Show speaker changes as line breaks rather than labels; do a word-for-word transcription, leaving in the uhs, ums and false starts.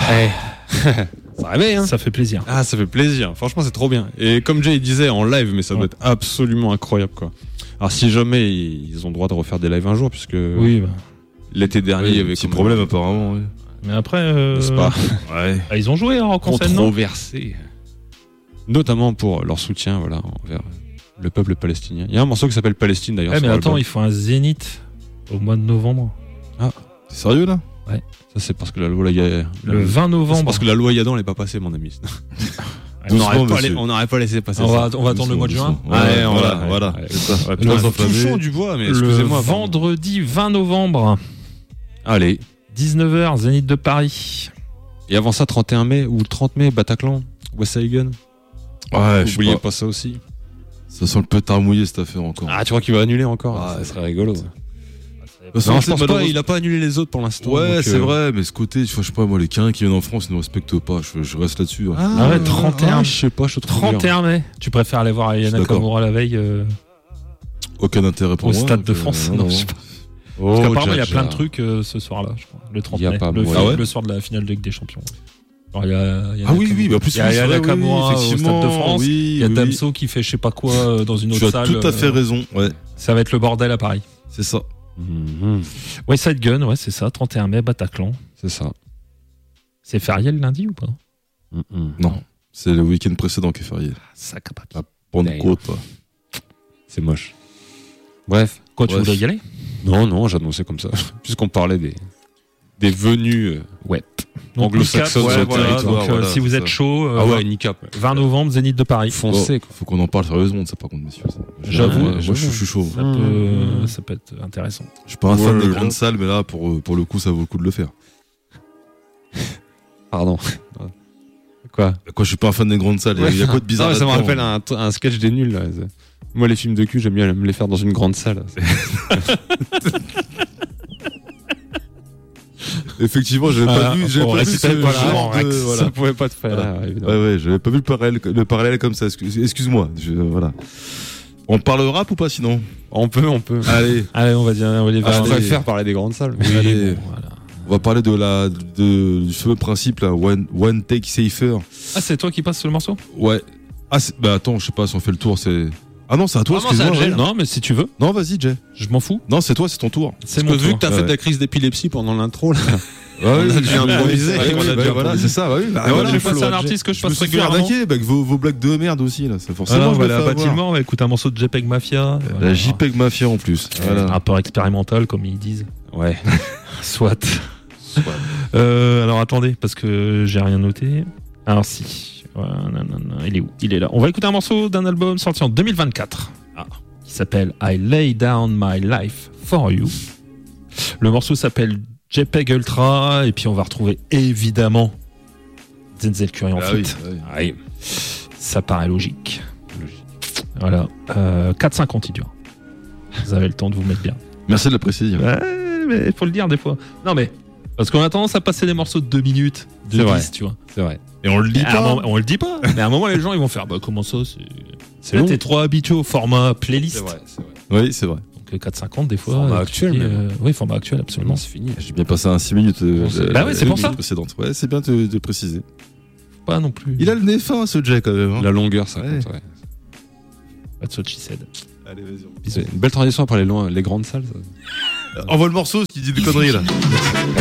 Hey. Ça réveille, hein.
Ça fait plaisir.
Ah, ça fait plaisir. Franchement, c'est trop bien. Et comme Jay disait en live, mais ça doit
ouais.
être absolument incroyable, quoi. Alors, si jamais ils ont le droit de refaire des lives un jour, puisque
oui, bah.
l'été dernier, il y avait
petit problème apparemment. Oui.
Mais après, euh...
c'est pas
ouais.
ah, ils ont joué en concert,
controversé, notamment pour leur soutien, voilà, envers le peuple palestinien. Il y a un morceau qui s'appelle Palestine d'ailleurs.
Ouais, mais attends, il faut un zénith au mois de novembre.
Ah, c'est sérieux là?
Ouais.
Ça c'est parce que la loi Yadan.
Le vingt novembre.
C'est parce que la loi Yadan n'est pas passée, mon ami.
on n'aurait
pas, les... pas laissé passer.
On
ça.
va, on va attendre le mois de juin.
Ouais, ouais, voilà,
ouais,
voilà.
Ouais, c'est ça. Ouais,
le touchons du bois, mais excusez-moi.
Le vendredi vingt novembre.
Allez.
dix-neuf heures, Zénith de Paris.
Et avant ça, trente et un mai ou le trente mai, Bataclan, West Side Gun.
Ouais, je
N'oubliez
pas.
pas ça aussi.
Ça sent le pétard mouillé cette affaire encore.
Ah, tu crois qu'il va annuler encore?
Ah,
ça serait rigolo.
Bah,
non, je pense pas, il a pas annulé les autres pour l'instant.
Ouais,
donc,
c'est
euh...
vrai, mais ce côté, je sais pas, moi, les quinquins qui viennent en France, ils ne respectent pas. Je, je reste là-dessus. Ouais.
Ah, ah ouais, trente et un.
Ah, je sais pas, je trouve
trente et un mai. Tu préfères aller voir Aya Nakamura la veille euh...
Aucun intérêt pour
au
moi.
Au Stade de
euh,
France.
non,
non,
non.
je sais pas.
Oh,
parce qu'apparemment, il y a
Jaja.
plein de trucs euh, ce soir-là, je crois. Le trente mai.
Pas
le,
ah ouais
le soir de la finale de Ligue des Champions. Alors, y a, y a
ah oui, oui, en plus,
il y a Aya Nakamura au Stade de France.
Oui,
il y a
oui,
Damso
oui.
qui fait je sais pas quoi euh, dans une autre
tu
salle.
Tu as tout à fait
euh,
raison. Ouais.
Ça va être le bordel à Paris.
C'est ça.
Mmh.
West Side Gun, ouais, c'est ça. trente et un mai, Bataclan.
C'est ça.
C'est férié le lundi ou pas?
Mmh.
Non, c'est le week-end précédent qui est férié.
Ça capable.
La Pentecôte.
C'est moche. Bref.
Quoi, tu
Bref.
voulais y aller?
Non, non, j'annonçais comme ça. Puisqu'on parlait des, des venues euh,
ouais.
anglo-saxonnes
ouais,
sur le
voilà,
territoire.
donc, euh,
voilà,
si vous êtes
ça.
chaud, euh,
Ah ouais, Nicap.
vingt novembre, Zénith de Paris.
Foncez, quoi.
Faut qu'on en parle sérieusement de ça, par contre, messieurs.
J'avoue,
Ouais, moi, je, suis- je suis chaud.
Ça, peut, ça peut être intéressant.
Je suis pas un fan
Ouais,
des
ouais.
grandes salles, mais là, pour, pour le coup, ça vaut le coup de le faire.
Pardon. Quoi?
Quoi, je suis pas un fan des grandes salles. Il y a quoi de bizarre
Non, mais ça me
là-dedans
rappelle un, un sketch des nuls. Là. Moi, les films de cul, j'aime bien me les faire dans une grande salle.
Effectivement, j'avais
Ah,
pas vu, j'avais
on
pas vu
respecte
ce
pas la
genre
Rex.
de, voilà.
Ça pouvait pas te faire.
Voilà.
Ouais,
Ouais, ouais, j'avais pas vu le parallèle, le parallèle comme ça. Excuse- Excuse-moi. Je, voilà. On parle rap ou pas sinon?
On peut, on peut.
Allez,
Allez, on va dire, on va les
Ah, je
allez.
préfère parler des grandes salles. mais-
allez.
bon, voilà.
On va parler de la, de, du fameux principe là, one, one take safer.
Ah, c'est toi qui passes le morceau?
Ouais. Ah, c'est- bah attends, je sais pas si on fait le tour, c'est. Ah non, c'est à toi,
Ah non, c'est à
excuse-moi.
Jay,
ouais.
Non, mais si tu veux,
Non, vas-y, Jay.
je m'en fous.
Non, c'est toi, c'est ton tour.
C'est
Parce
mon
que vu
tour.
que t'as
Ouais.
fait de la crise d'épilepsie pendant l'intro, là.
Ouais,
On a dû improviser.
Ouais,
On a
ouais,
dû
ouais, voilà,
improviser.
c'est ça, ouais, oui. Bah,
Ah,
voilà,
je
je
passe
flow,
un
Jay.
artiste que je
Je me
passe
suis fait
régulièrement.
arnaquer avec vos, vos blagues de merde aussi, là. C'est
Ah
forcément.
non,
je
on va
me
aller
fais
à
avoir.
Bâtiment, on va écouter un morceau de JPEG Mafia.
La
Voilà.
JPEG Mafia en plus. Voilà.
Un rapport expérimental, comme ils disent.
Ouais.
Soit. Euh, alors attendez, parce que j'ai rien noté. Alors si. Voilà, non, non, non, il est où? Il est là. On va écouter un morceau d'un album sorti en deux mille vingt-quatre. Ah. Qui s'appelle I Lay Down My Life For You. Le morceau s'appelle JPEG Ultra. Et puis on va retrouver évidemment Denzel Curry en
Ah
feat.
oui, oui.
Ah oui. Ça paraît logique. Voilà. Euh, quatre cinquante il dure. Vous avez le temps de vous mettre bien.
Merci de la précision.
Ouais, mais il faut le dire des fois. Non, mais. Parce qu'on a tendance à passer des morceaux de deux minutes, de
C'est vrai.
dix, tu vois.
C'est vrai.
Et on le dit
À un
pas.
moment- on le dit pas. Mais à un moment, les gens, ils vont faire, bah, comment ça, c'est.
C'est
Là,
long.
t'es trop habitué au format playlist.
C'est vrai, c'est vrai.
Oui, c'est vrai.
Donc, euh, quatre cinquante, des fois.
Format
euh,
actuel,
tu dis,
même.
euh, oui, format actuel, absolument.
C'est fini.
J'ai bien passé un six minutes. euh,
Bon, c'est-
la-
bah ouais, c'est
la
pour
minute
ça.
précédente. Ouais, c'est bien de, de préciser.
Pas non plus.
Il a le nez fin, ce Jay, quand même. hein.
La longueur, ça
Ouais.
compte, ouais.
Pas de what she said.
Allez, vas-y.
C'est une belle transition après les, lo- les grandes salles. Ça.
Envoie le morceau, ce qui dit des conneries là.